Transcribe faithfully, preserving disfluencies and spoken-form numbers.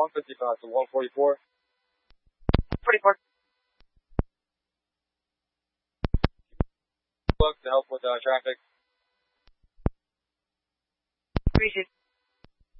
one fifty-five to one forty-four. forty-four. Look to help with uh, traffic. Appreciate it.